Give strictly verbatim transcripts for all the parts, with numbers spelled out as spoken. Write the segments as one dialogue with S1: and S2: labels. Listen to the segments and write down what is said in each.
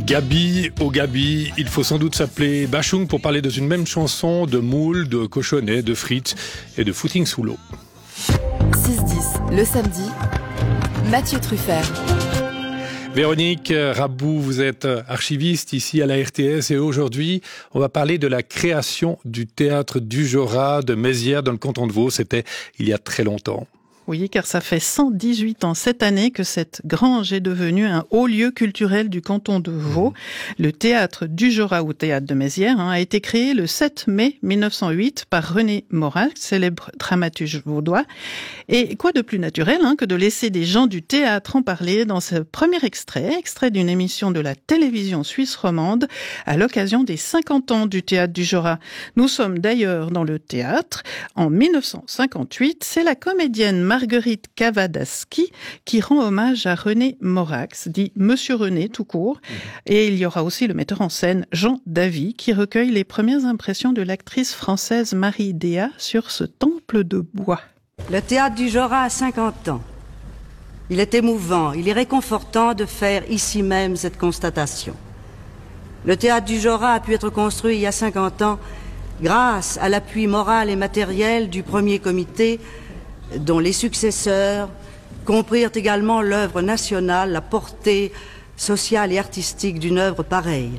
S1: Gabi au Gabi, il faut sans doute s'appeler Bachung pour parler dans une même chanson de moules, de cochonnets, de frites et de footing sous l'eau.
S2: six dix, le samedi, Mathieu Truffert.
S1: Véronique Rabou, vous êtes archiviste ici à la R T S et aujourd'hui, on va parler de la création du théâtre du Jorat de Mézières dans le canton de Vaud. C'était il y a très longtemps.
S3: Oui, car ça fait cent dix-huit ans cette année que cette grange est devenue un haut lieu culturel du canton de Vaud. Mmh. Le théâtre du Jorat ou théâtre de Mézières hein, a été créé le sept mai mille neuf cent huit par René Maurax, célèbre dramaturge vaudois. Et quoi de plus naturel hein, que de laisser des gens du théâtre en parler dans ce premier extrait, extrait d'une émission de la télévision suisse romande à l'occasion des cinquante ans du théâtre du Jorat. Nous sommes d'ailleurs dans le théâtre. En mille neuf cent cinquante-huit, c'est la comédienne Marguerite Cavadaski qui rend hommage à René Maurax, dit Monsieur René tout court. Mmh. Et il y aura aussi le metteur en scène Jean Davy qui recueille les premières impressions de l'actrice française Marie Déa sur ce temple de bois.
S4: Le théâtre du Jorat a cinquante ans. Il est émouvant, il est réconfortant de faire ici même cette constatation. Le théâtre du Jorat a pu être construit il y a cinquante ans grâce à l'appui moral et matériel du premier comité dont les successeurs comprirent également l'œuvre nationale, la portée sociale et artistique d'une œuvre pareille.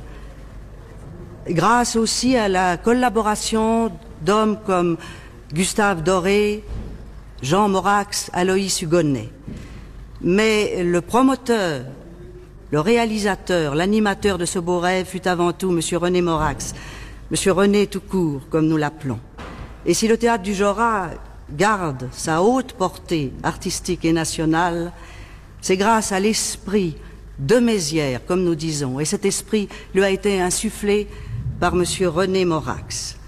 S4: Grâce aussi à la collaboration d'hommes comme Gustave Doré, Jean Maurax, Aloïs Hugonnet. Mais le promoteur, le réalisateur, l'animateur de ce beau rêve fut avant tout Monsieur René Maurax, Monsieur René tout court, comme nous l'appelons. Et si le théâtre du Jorat garde sa haute portée artistique et nationale, c'est grâce à l'esprit de Mézières, comme nous disons. Et cet esprit lui a été insufflé par Monsieur René Maurax.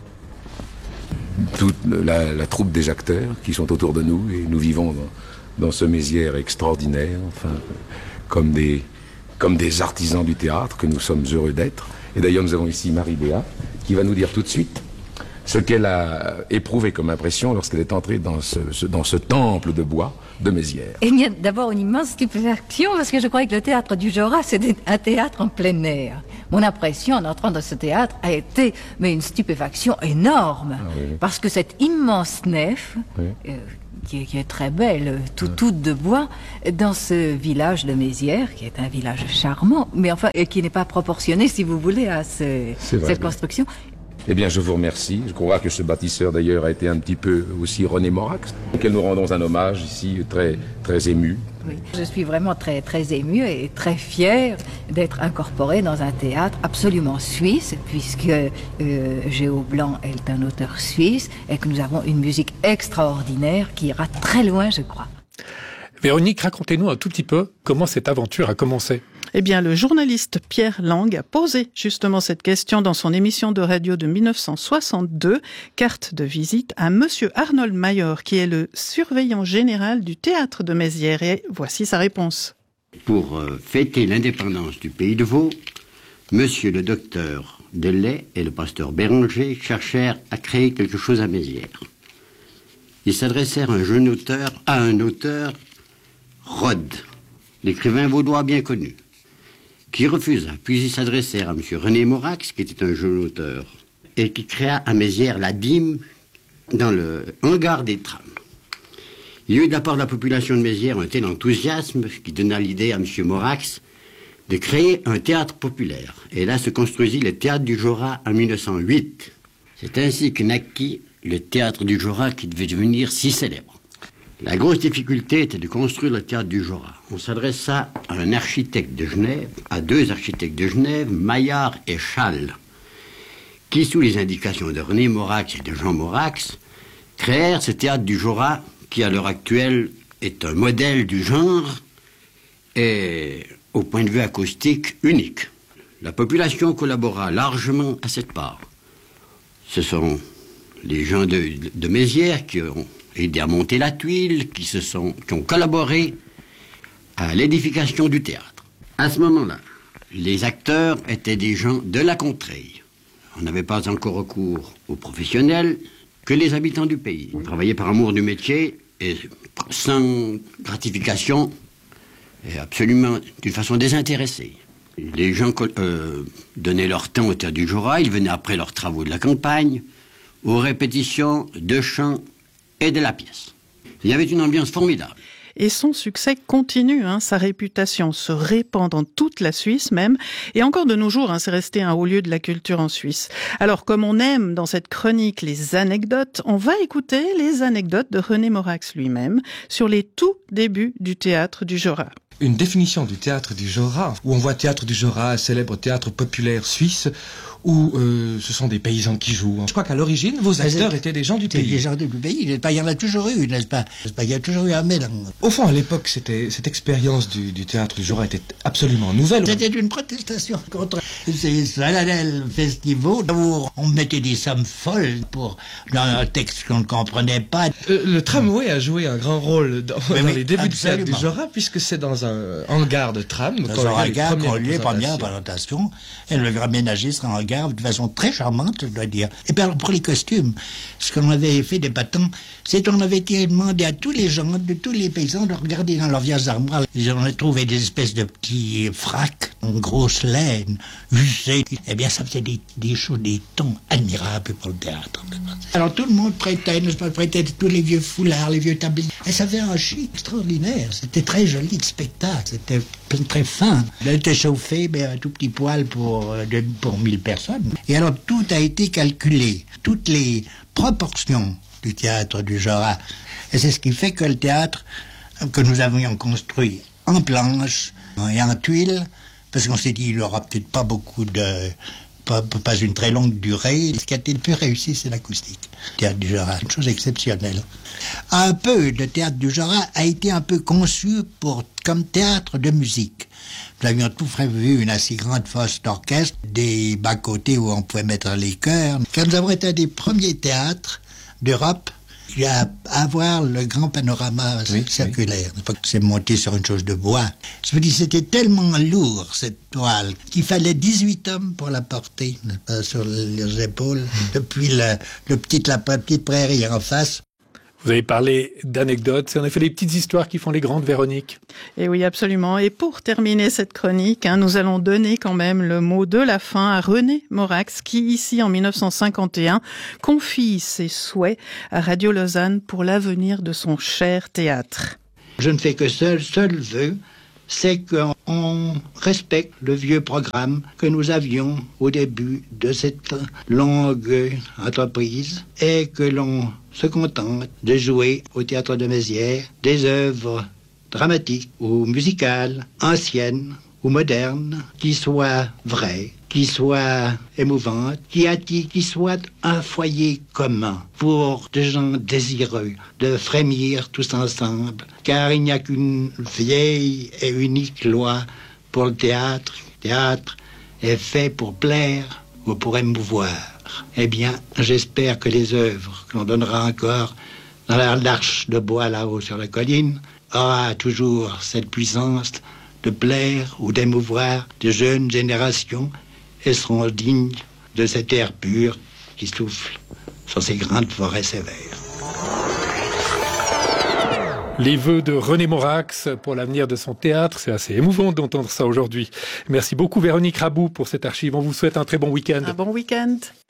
S5: Toute la, la troupe des acteurs qui sont autour de nous, et nous vivons dans, dans ce Mézières extraordinaire, enfin, comme des, comme des artisans du théâtre que nous sommes heureux d'être. Et d'ailleurs, nous avons ici Marie Déa, qui va nous dire tout de suite ce qu'elle a éprouvé comme impression lorsqu'elle est entrée dans ce, ce, dans ce temple de bois de Mézières.
S6: Eh bien, d'abord une immense stupéfaction, parce que je croyais que le théâtre du Jorat, c'était un théâtre en plein air. Mon impression en entrant dans ce théâtre a été mais une stupéfaction énorme, ah oui. Parce que cette immense nef, oui. euh, qui, est, qui est très belle, tout, oui. toute de bois, dans ce village de Mézières, qui est un village charmant, mais enfin, et qui n'est pas proportionné, si vous voulez, à ce, vrai, cette construction.
S5: Eh bien, je vous remercie. Je crois que ce bâtisseur, d'ailleurs, a été un petit peu aussi René Maurax, auquel nous rendons un hommage ici très, très ému.
S6: Oui. Je suis vraiment très, très émue et très fière d'être incorporée dans un théâtre absolument suisse, puisque euh, Géo Blanc est un auteur suisse et que nous avons une musique extraordinaire qui ira très loin, je crois.
S1: Véronique, racontez-nous un tout petit peu comment cette aventure a commencé.
S3: Eh bien, le journaliste Pierre Lang a posé justement cette question dans son émission de radio de mille neuf cent soixante-deux, Carte de visite, à Monsieur Arnold Mayor, qui est le surveillant général du théâtre de Mézières. Et voici sa réponse.
S7: Pour euh, fêter l'indépendance du pays de Vaud, Monsieur le docteur Delay et le pasteur Béranger cherchèrent à créer quelque chose à Mézières. Ils s'adressèrent un jeune auteur à un auteur, Rode, l'écrivain vaudois bien connu, qui refusa. Puis ils s'adressèrent à M. René Maurax, qui était un jeune auteur, et qui créa à Mézières la dîme dans le hangar des trams. Il y eut de la part de la population de Mézières un tel enthousiasme qui donna l'idée à M. Maurax de créer un théâtre populaire. Et là se construisit le théâtre du Jorat en mille neuf cent huit. C'est ainsi que naquit le théâtre du Jorat qui devait devenir si célèbre. La grosse difficulté était de construire le théâtre du Jorat. On s'adressa à un architecte de Genève, à deux architectes de Genève, Maillard et Schall, qui, sous les indications de René Maurax et de Jean Maurax, créèrent ce théâtre du Jorat qui, à l'heure actuelle, est un modèle du genre et, au point de vue acoustique, unique. La population collabora largement à cette part. Ce sont les gens de, de Mézières qui ont aidé à monter la tuile, qui, se sont, qui ont collaboré à l'édification du théâtre. À ce moment-là, les acteurs étaient des gens de la contrée. On n'avait pas encore recours aux professionnels que les habitants du pays. On travaillait par amour du métier et sans gratification et absolument d'une façon désintéressée. Les gens euh, donnaient leur temps au théâtre du Jorat, ils venaient après leurs travaux de la campagne, aux répétitions de chant et de la pièce. Il y avait une ambiance formidable.
S3: Et son succès continue, hein, sa réputation se répand dans toute la Suisse même, et encore de nos jours, hein, c'est resté un haut lieu de la culture en Suisse. Alors, comme on aime dans cette chronique les anecdotes, on va écouter les anecdotes de René Morax lui-même sur les tout débuts du théâtre du Jorat.
S8: Une définition du théâtre du Jorat, où on voit théâtre du Jorat, célèbre théâtre populaire suisse, où euh, ce sont des paysans qui jouent. Je crois qu'à l'origine, vos acteurs étaient des gens du pays.
S9: Des gens du pays, il y en a toujours eu, n'est-ce pas? Il y a toujours eu un mélange.
S8: Au fond, à l'époque, c'était, cette expérience du, du théâtre du Jorat était absolument nouvelle.
S9: C'était une protestation contre ces solennels festivals où on mettait des sommes folles pour dans un texte qu'on ne comprenait pas.
S8: Euh, le tramway a joué un grand rôle dans, dans
S9: oui,
S8: les débuts
S9: absolument.
S8: du théâtre du Jorat, puisque c'est dans un hangar de tram.
S9: Dans un hangar qu'on lui les premières présentations, et le aménagé sera en hangar de façon très charmante, je dois dire. Et puis alors pour les costumes, ce qu'on avait fait des bâtons, c'est qu'on avait demandé à tous les gens, de tous les paysans, de regarder dans leurs vieilles armoires. Ils ont trouvé des espèces de petits fracs, en grosse laine, usée. Eh bien, ça faisait des, des choses, des tons admirables pour le théâtre. Alors tout le monde prêtait, ne pas prêtait tous les vieux foulards, les vieux tabliers. Et ça avait un chic extraordinaire. C'était très joli de spectacle. C'était très fin. Elle était chauffée, mais un tout petit poil pour, pour mille personnes. Et alors tout a été calculé, toutes les proportions du théâtre du Jorat. Et c'est ce qui fait que le théâtre que nous avions construit en planche et en tuiles, parce qu'on s'est dit il n'aura peut-être pas beaucoup de... Pas, pas une très longue durée. Ce qui a été le plus réussi, c'est l'acoustique. Le théâtre du Jorat, une chose exceptionnelle. Un peu, le théâtre du Jorat a été un peu conçu pour, comme théâtre de musique. Nous avions tout prévu une assez grande fosse d'orchestre, des bas-côtés où on pouvait mettre les chœurs. Car nous avons été un des premiers théâtres d'Europe à avoir le grand panorama oui, circulaire. Oui. C'est monté sur une chose de bois. Je me dis, c'était tellement lourd, cette toile, qu'il fallait dix-huit hommes pour la porter sur les épaules, depuis le, le petit, la petite prairie en face.
S1: Vous avez parlé d'anecdotes, c'est en effet les petites histoires qui font les grandes, Véronique.
S3: Et oui, absolument. Et pour terminer cette chronique, hein, nous allons donner quand même le mot de la fin à René Morax, qui ici, en mille neuf cent cinquante et un, confie ses souhaits à Radio Lausanne pour l'avenir de son cher théâtre.
S9: Je ne fais que seul, seul vœu, c'est qu'on respecte le vieux programme que nous avions au début de cette longue entreprise et que l'on se contente de jouer au théâtre de Mézières des œuvres dramatiques ou musicales, anciennes ou modernes, qui soient vraies, qui soient émouvantes, qui, qui soient un foyer commun pour des gens désireux de frémir tous ensemble, car il n'y a qu'une vieille et unique loi pour le théâtre. Le théâtre est fait pour plaire ou pour émouvoir. Eh bien, j'espère que les œuvres qu'on donnera encore dans l'arche de bois là-haut sur la colline aura toujours cette puissance de plaire ou d'émouvoir de jeunes générations et seront dignes de cet air pur qui souffle sur ces grandes forêts sévères.
S1: Les vœux de René Morax pour l'avenir de son théâtre, c'est assez émouvant d'entendre ça aujourd'hui. Merci beaucoup Véronique Rabou pour cette archive. On vous souhaite un très bon week-end.
S3: Un bon week-end.